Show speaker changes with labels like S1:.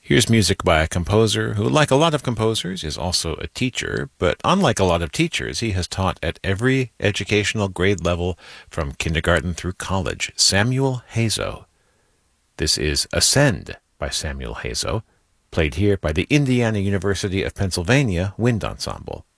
S1: Here's music by a composer who, like a lot of composers, is also a teacher, but unlike a lot of teachers, he has taught at every educational grade level from kindergarten through college. Samuel Hazo. This is Ascend by Samuel Hazo, played here by the Indiana University of Pennsylvania Wind Ensemble.